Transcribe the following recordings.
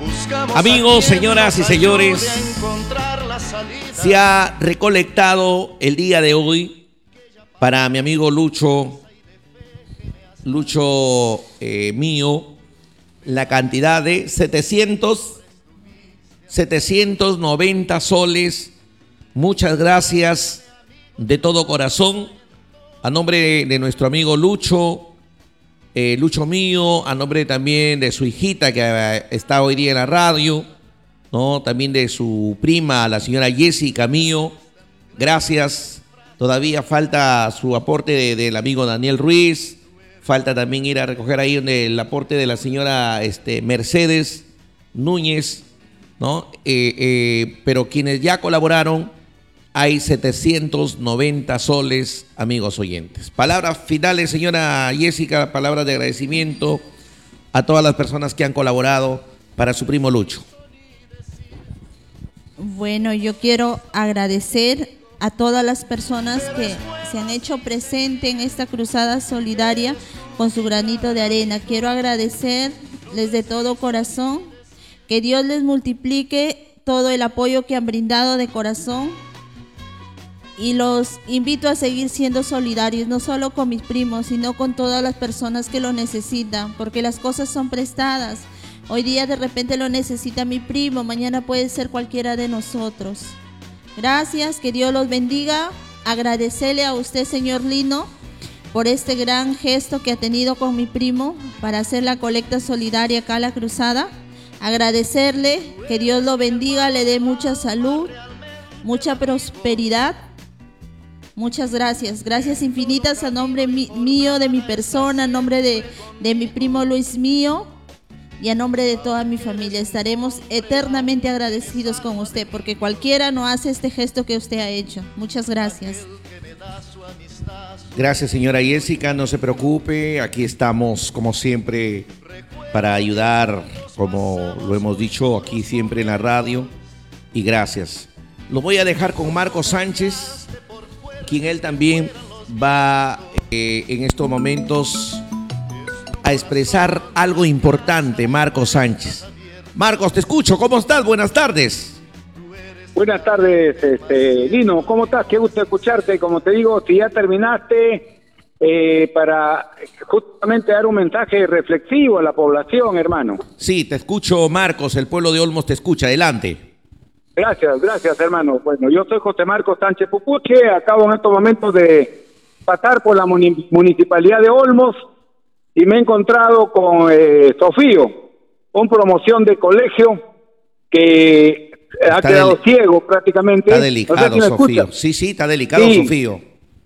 Amigos, señoras y señores, se ha recolectado el día de hoy para mi amigo Lucho mío, la cantidad de 790 soles. Muchas gracias de todo corazón, a nombre de nuestro amigo Lucho mío, a nombre también de su hijita que está hoy día en la radio, ¿no? También de su prima, la señora Jessica mío. Gracias. Todavía falta su aporte del amigo Daniel Ruiz. Falta también ir a recoger ahí el aporte de la señora Mercedes Núñez, ¿no? Pero quienes ya colaboraron, hay 790 soles, amigos oyentes. Palabras finales, señora Jessica, palabras de agradecimiento a todas las personas que han colaborado para su primo Lucho. Bueno, yo quiero agradecer a todas las personas que se han hecho presente en esta cruzada solidaria con su granito de arena. Quiero agradecerles de todo corazón, que Dios les multiplique todo el apoyo que han brindado de corazón, y los invito a seguir siendo solidarios, no solo con mis primos, sino con todas las personas que lo necesitan, porque las cosas son prestadas. Hoy día de repente lo necesita mi primo, mañana puede ser cualquiera de nosotros. Gracias, que Dios los bendiga. Agradecerle a usted, señor Lino, por este gran gesto que ha tenido con mi primo para hacer la colecta solidaria acá a la cruzada. Agradecerle, que Dios lo bendiga, le dé mucha salud, mucha prosperidad. Muchas gracias, gracias infinitas a nombre mío, de mi persona, a nombre de mi primo Luis mío y a nombre de toda mi familia. Estaremos eternamente agradecidos con usted, porque cualquiera no hace este gesto que usted ha hecho. Muchas gracias. Gracias, señora Jessica, no se preocupe, aquí estamos como siempre para ayudar, como lo hemos dicho aquí siempre en la radio, y gracias. Lo voy a dejar con Marcos Sánchez, quien él también va en estos momentos a expresar algo importante. Marcos Sánchez. Marcos, te escucho, ¿cómo estás? Buenas tardes. Buenas tardes, Lino, ¿cómo estás? Qué gusto escucharte. Como te digo, si ya terminaste, para justamente dar un mensaje reflexivo a la población, hermano. Sí, te escucho, Marcos, el pueblo de Olmos te escucha, adelante. Gracias, hermano. Bueno, yo soy José Marcos Sánchez Pupuche, acabo en estos momentos de pasar por la municipalidad de Olmos y me he encontrado con Sofío, una promoción de colegio que ha quedado ciego prácticamente. Está delicado, Sofío. Sí, está delicado, sí. Sofío.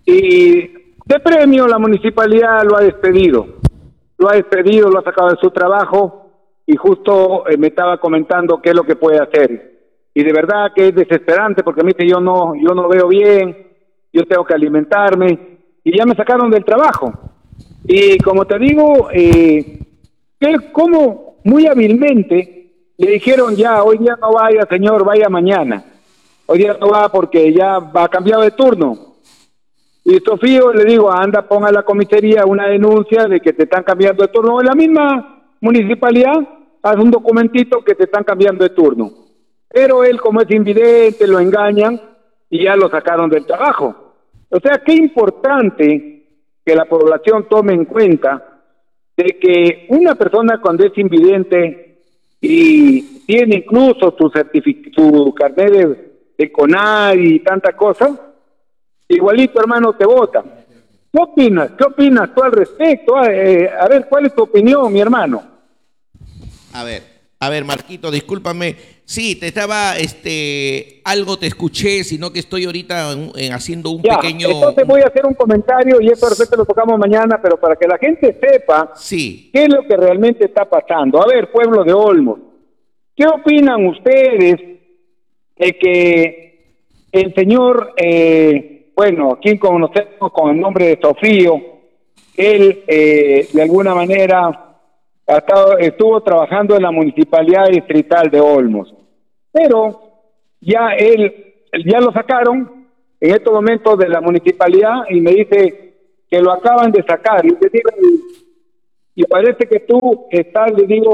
Y de premio la municipalidad lo ha despedido, lo ha sacado de su trabajo y justo me estaba comentando qué es lo que puede hacer. Y de verdad que es desesperante, porque me dice, yo no veo bien, yo tengo que alimentarme, y ya me sacaron del trabajo. Y como te digo, él como muy hábilmente le dijeron, ya, hoy día no vaya, señor, vaya mañana. Hoy día no va porque ya va cambiado de turno. Y Sofío le digo, anda, ponga a la comisaría una denuncia de que te están cambiando de turno. En la misma municipalidad, haz un documentito que te están cambiando de turno. Pero él, como es invidente, lo engañan y ya lo sacaron del trabajo. O sea, qué importante que la población tome en cuenta de que una persona cuando es invidente y tiene incluso su carnet de CONAD y tanta cosa, igualito, hermano, te votan. ¿Qué opinas? ¿Qué opinas tú al respecto? A ver, ¿cuál es tu opinión, mi hermano? A ver, Marquito, discúlpame. Sí, te estaba, algo te escuché, sino que estoy ahorita haciendo un pequeño... Entonces voy a hacer un comentario y eso perfecto lo tocamos mañana, pero para que la gente sepa sí. qué es lo que realmente está pasando. A ver, pueblo de Olmos, ¿qué opinan ustedes de que el señor, bueno, aquí conocemos con el nombre de Sofío, él de alguna manera estuvo trabajando en la Municipalidad Distrital de Olmos, pero ya lo sacaron en estos momentos de la municipalidad y me dice que lo acaban de sacar y parece que tú estás, le digo,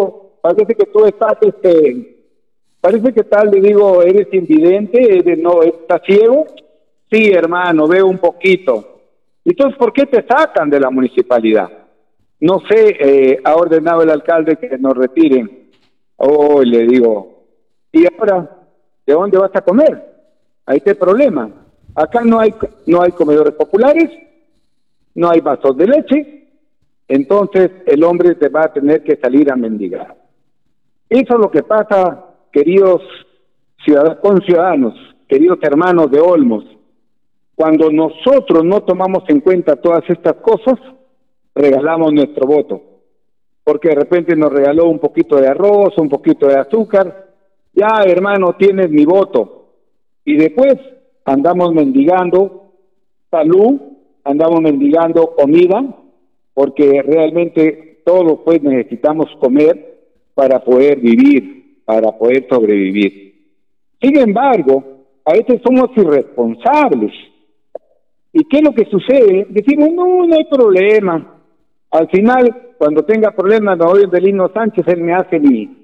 parece que tú estás, parece que tal, le digo, eres invidente, no, estás ciego. Sí, hermano, veo un poquito. Entonces, ¿por qué te sacan de la municipalidad? No sé, ha ordenado el alcalde que nos retiren. Oh, le digo, ¿y ahora de dónde vas a comer? Ahí está el problema. Acá no hay comedores populares, no hay vasos de leche, entonces el hombre te va a tener que salir a mendigar. Eso es lo que pasa, queridos conciudadanos, queridos hermanos de Olmos. Cuando nosotros no tomamos en cuenta todas estas cosas, regalamos nuestro voto. Porque de repente nos regaló un poquito de arroz, un poquito de azúcar. Ya, hermano, tienes mi voto. Y después andamos mendigando salud, andamos mendigando comida, porque realmente todos pues necesitamos comer para poder vivir, para poder sobrevivir. Sin embargo, a veces somos irresponsables. ¿Y qué es lo que sucede? Decimos, no hay problema. Al final, cuando tenga problemas, me voy donde Lino Sánchez, él me hace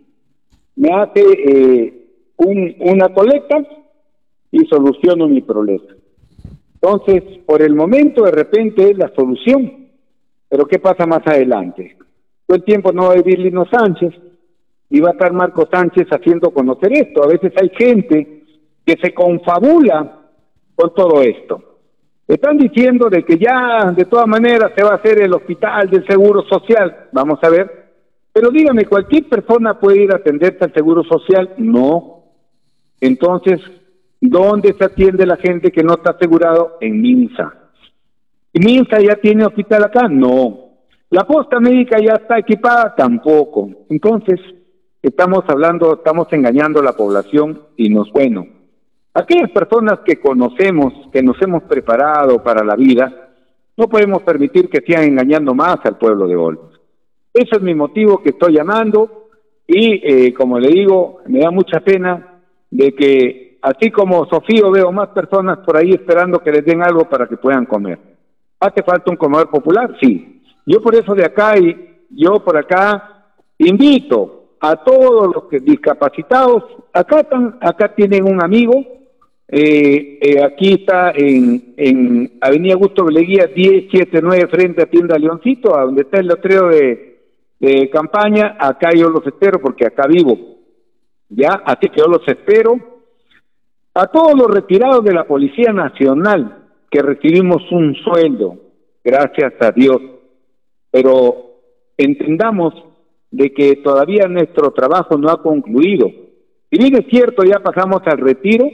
una colecta y soluciono mi problema. Entonces, por el momento, de repente es la solución. Pero ¿qué pasa más adelante? Todo el tiempo no va a vivir Lino Sánchez y va a estar Marco Sánchez haciendo conocer esto. A veces hay gente que se confabula con todo esto. Están diciendo de que ya de todas maneras se va a hacer el hospital del Seguro Social. Vamos a ver. Pero dígame, ¿cualquier persona puede ir a atenderse al Seguro Social? No. Entonces, ¿dónde se atiende la gente que no está asegurado? En Minsa. ¿Y Minsa ya tiene hospital acá? No. ¿La posta médica ya está equipada? Tampoco. Entonces, estamos engañando a la población y bueno. Aquellas personas que conocemos, que nos hemos preparado para la vida, no podemos permitir que sigan engañando más al pueblo de Olmos. Ese es mi motivo que estoy llamando y, como le digo, me da mucha pena de que, así como Sofío, veo más personas por ahí esperando que les den algo para que puedan comer. ¿Hace falta un comedor popular? Sí. Yo por eso de acá yo por acá invito a todos los discapacitados, acá tienen un amigo. Aquí está en Avenida Augusto Beleguía 1079 frente a Tienda Leoncito, a donde está el letrero de campaña. Acá yo los espero porque acá vivo, ya, así que yo los espero. A todos los retirados de la Policía Nacional que recibimos un sueldo, gracias a Dios, pero entendamos de que todavía nuestro trabajo no ha concluido. Y bien es cierto, ya pasamos al retiro.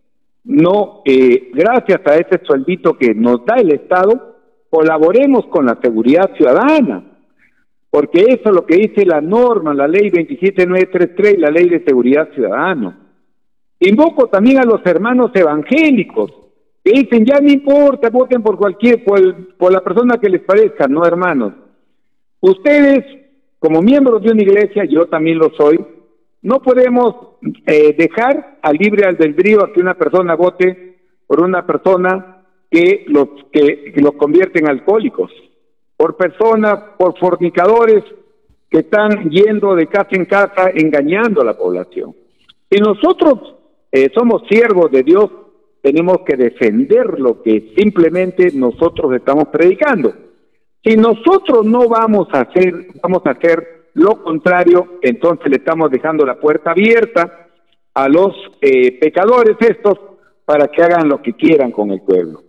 No, gracias a ese sueldito que nos da el Estado, colaboremos con la seguridad ciudadana, porque eso es lo que dice la norma, la ley 27933 y la ley de seguridad ciudadana. Invoco también a los hermanos evangélicos, que dicen, ya no importa, voten por por la persona que les parezca. No, hermanos, ustedes, como miembros de una iglesia, yo también lo soy, no podemos dejar al libre albedrío a que una persona vote por una persona que los convierte en alcohólicos, por fornicadores que están yendo de casa en casa engañando a la población. Si nosotros somos siervos de Dios, tenemos que defender lo que simplemente nosotros estamos predicando. Si nosotros no vamos a hacer lo contrario, entonces le estamos dejando la puerta abierta a los pecadores estos para que hagan lo que quieran con el pueblo.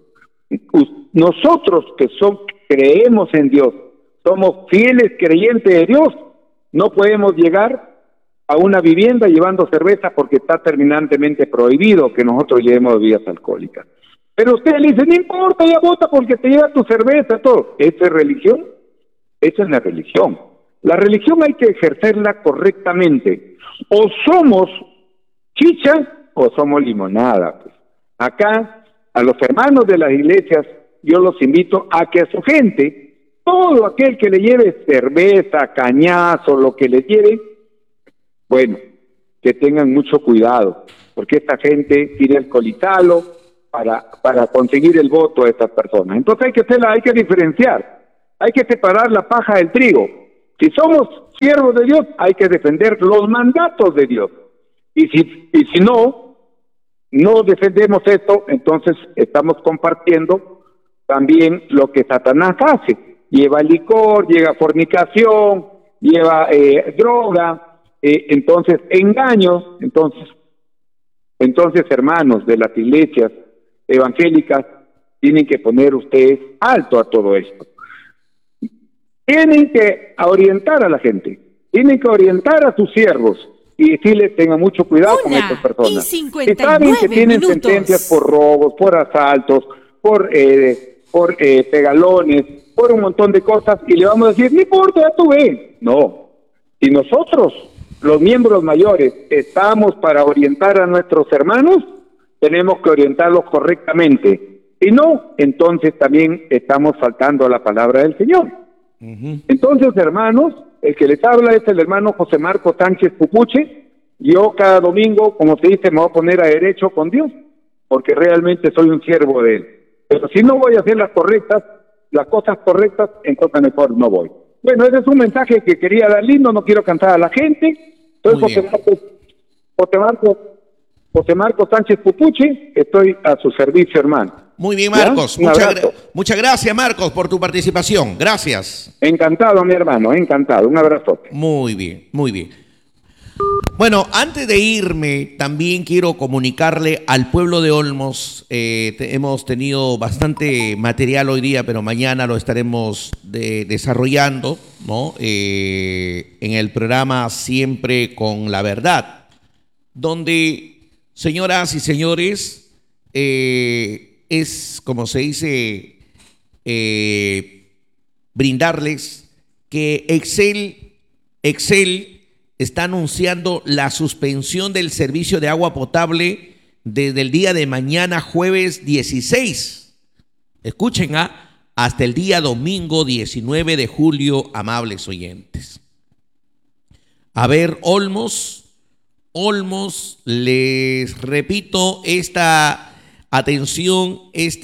Nosotros que creemos en Dios, somos fieles creyentes de Dios, no podemos llegar a una vivienda llevando cerveza porque está terminantemente prohibido que nosotros llevemos bebidas alcohólicas. Pero usted le dice, no importa, ya vota porque te lleva tu cerveza, todo. ¿Esa es religión? Esa es la religión. La religión hay que ejercerla correctamente. O somos chicha o somos limonada. Pues. Acá, a los hermanos de las iglesias, yo los invito a que a su gente, todo aquel que le lleve cerveza, cañazo, lo que le lleve, bueno, que tengan mucho cuidado, porque esta gente quiere alcoholizarlo para conseguir el voto de estas personas. Entonces hay que diferenciar, hay que separar la paja del trigo. Si somos siervos de Dios, hay que defender los mandatos de Dios. Y si no defendemos esto, entonces estamos compartiendo también lo que Satanás hace. Lleva licor, lleva fornicación, lleva droga, entonces engaños. Entonces, hermanos de las iglesias evangélicas, tienen que poner ustedes alto a todo esto. Tienen que orientar a la gente, tienen que orientar a sus siervos y decirles tengan mucho cuidado con estas personas. Si saben que tienen sentencias por robos, por asaltos, por pegalones, por un montón de cosas, y le vamos a decir, no importa, ya tú ves. No, si nosotros, los miembros mayores, estamos para orientar a nuestros hermanos, tenemos que orientarlos correctamente. Si no, entonces también estamos faltando a la palabra del Señor. Entonces, hermanos, el que les habla es el hermano José Marcos Sánchez Pupuche. Yo cada domingo, como se dice, me voy a poner a derecho con Dios, porque realmente soy un siervo de Él. Pero si no voy a hacer las cosas correctas, entonces mejor no voy. Bueno, ese es un mensaje que quería dar lindo, no quiero cansar a la gente. Entonces, José Marcos Sánchez Pupuche, estoy a su servicio, hermano. Muy bien, Marcos. Muchas gracias, Marcos, por tu participación. Gracias. Encantado, mi hermano, encantado. Un abrazo. Muy bien, muy bien. Bueno, antes de irme, también quiero comunicarle al pueblo de Olmos. Hemos tenido bastante material hoy día, pero mañana lo estaremos desarrollando, ¿no? En el programa Siempre con la Verdad, donde, señoras y señores, es, como se dice, brindarles que Excel está anunciando la suspensión del servicio de agua potable desde el día de mañana, jueves 16. Escuchen, hasta el día domingo 19 de julio, amables oyentes. A ver, Olmos, les repito esta atención,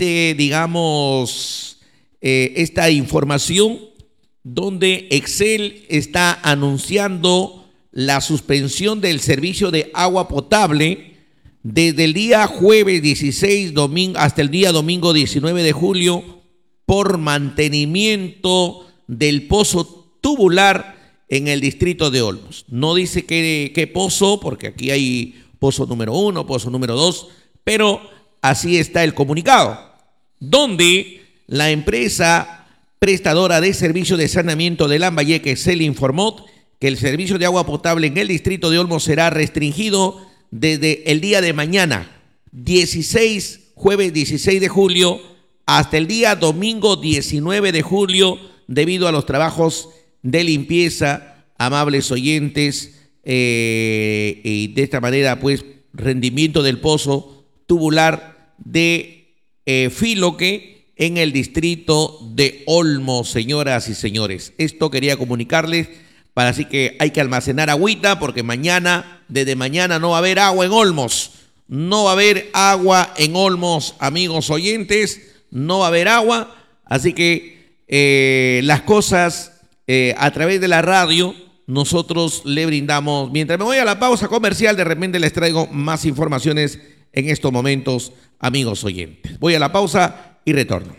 esta información donde Excel está anunciando la suspensión del servicio de agua potable desde el día jueves 16 hasta el día domingo 19 de julio por mantenimiento del pozo tubular en el distrito de Olmos. No dice qué pozo, porque aquí hay pozo número 1, pozo número 2, pero así está el comunicado, donde la empresa prestadora de servicio de saneamiento de Lambayeque, Excel, informó que el servicio de agua potable en el distrito de Olmos será restringido desde el día de mañana, jueves 16 de julio, hasta el día domingo 19 de julio, debido a los trabajos de limpieza, amables oyentes, y de esta manera, pues, rendimiento del pozo tubular de Filoque en el distrito de Olmos, señoras y señores. Esto quería comunicarles. Así que hay que almacenar agüita, porque desde mañana no va a haber agua en Olmos. No va a haber agua en Olmos, amigos oyentes. No va a haber agua. Así que las cosas a través de la radio nosotros le brindamos. Mientras me voy a la pausa comercial, de repente les traigo más informaciones en estos momentos, amigos oyentes. Voy a la pausa y retorno.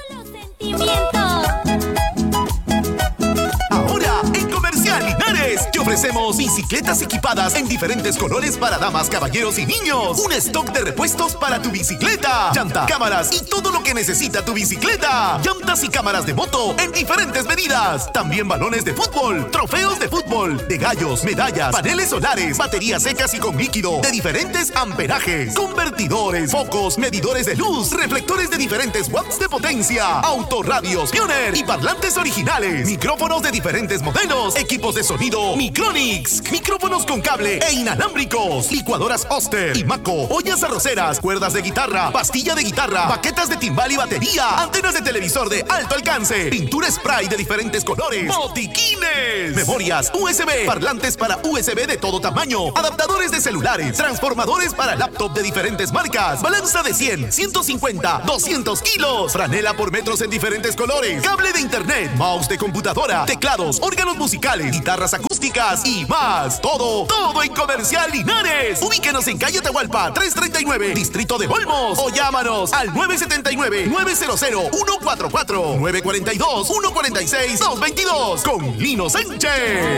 Te ofrecemos bicicletas equipadas en diferentes colores para damas, caballeros y niños. Un stock de repuestos para tu bicicleta, llanta, cámaras y todo lo que necesita tu bicicleta. Llantas y cámaras de moto en diferentes medidas. También balones de fútbol, trofeos de fútbol, de gallos, medallas, paneles solares, baterías secas y con líquido de diferentes amperajes, convertidores, focos, medidores de luz, reflectores de diferentes watts de potencia, autorradios Pioneer y parlantes originales, micrófonos de diferentes modelos, equipos de sonido, micrófonos Electronics, micrófonos con cable e inalámbricos, licuadoras Oster y Maco, ollas arroceras, cuerdas de guitarra, pastilla de guitarra, baquetas de timbal y batería, antenas de televisor de alto alcance, pintura spray de diferentes colores, botiquines, memorias USB, parlantes para USB de todo tamaño, adaptadores de celulares, transformadores para laptop de diferentes marcas, balanza de 100, 150, 200 kilos, franela por metros en diferentes colores, cable de internet, mouse de computadora, teclados, órganos musicales, guitarras acústicas y más. Todo en Comercial Linares. Ubíquenos en calle Atahualpa 339, Distrito de Olmos, o llámanos al 979-900-144, 942-146-222 con Lino Sánchez.